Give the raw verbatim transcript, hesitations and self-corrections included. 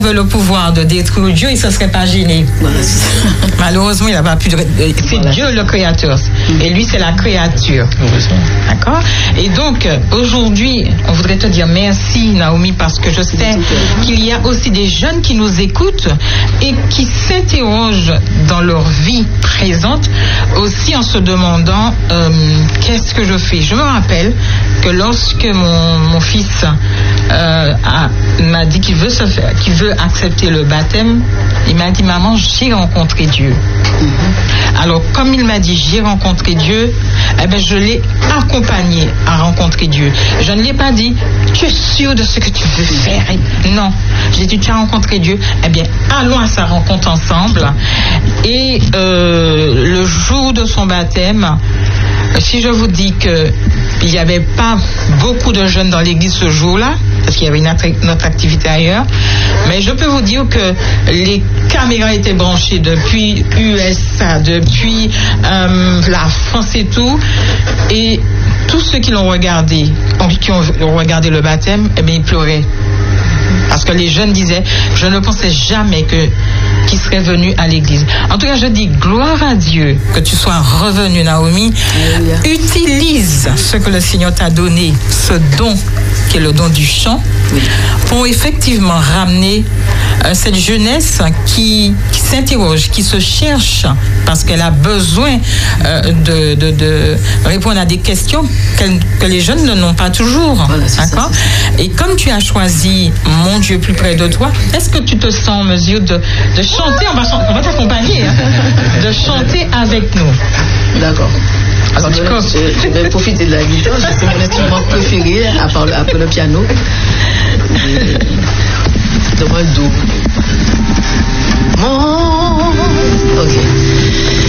avait le pouvoir de détruire Dieu, il ne se serait pas gêné. Voilà. Malheureusement, il n'a pas pu. De... C'est voilà. Dieu le créateur. Et lui, c'est la créature. D'accord? Et donc, aujourd'hui, on voudrait te dire merci, Naomi, parce que je sais qu'il y a aussi des jeunes qui nous écoutent et qui s'interrogent dans leur vie présente, aussi en se demandant euh, qu'est-ce que je fais. Je me rappelle que lorsque mon, mon fils euh, a, m'a dit qu'il veut se faire, qu'il veut accepter le baptême, il m'a dit, maman, j'ai rencontré Dieu. Mm-hmm. Alors, comme il m'a dit, j'ai rencontré Dieu, eh ben, je l'ai accompagné à rencontrer Dieu. Je ne l'ai pas dit, tu es sûr de ce que tu veux faire? Non. J'ai dit, tu as rencontré Dieu, eh bien, allons à sa rencontre ensemble. Et euh, le jour de son baptême, si je vous dis que il n'y avait pas beaucoup de jeunes dans l'église ce jour-là, parce qu'il y avait une autre activité ailleurs, mais je peux vous dire que les caméras étaient branchées depuis U S A, depuis euh, la France et tout, et tous ceux qui l'ont regardé, qui ont regardé le baptême, eh bien, ils pleuraient. Parce que les jeunes disaient, je ne pensais jamais que qu'ils seraient venus à l'église. En tout cas, je dis gloire à Dieu que tu sois revenu, Naomi. Alléluia. Utilise ce que le Seigneur t'a donné, ce don qui est le don du chant, oui, pour effectivement ramener euh, cette jeunesse qui, qui s'interroge, qui se cherche, parce qu'elle a besoin euh, de, de, de répondre à des questions que les jeunes n'ont pas toujours. Voilà, d'accord? Ça, et comme tu as choisi Mon Dieu plus près de toi, est-ce que tu te sens en mesure de, de chanter? On va, on va t'accompagner, hein, de chanter avec nous. D'accord. Alors, je, je, je vais profiter de la guitare, c'est mon instrument préféré, à part, à part le piano. C'est vraiment doux.